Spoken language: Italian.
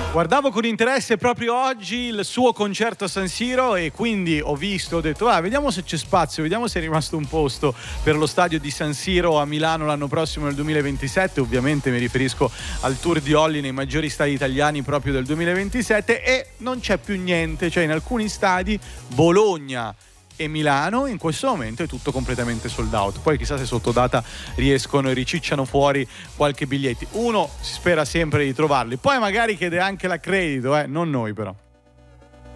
Guardavo con interesse proprio oggi il suo concerto a San Siro e quindi ho detto, vediamo se c'è spazio, vediamo se è rimasto un posto per lo stadio di San Siro a Milano l'anno prossimo nel 2027. Ovviamente mi riferisco al tour di Olly nei maggiori stadi italiani proprio del 2027 e non c'è più niente, cioè in alcuni stadi, Bologna e Milano, in questo momento è tutto completamente sold out. Poi chissà se sotto data riescono e ricicciano fuori qualche biglietti. Uno si spera sempre di trovarli, poi magari chiede anche l'accredito, non noi però.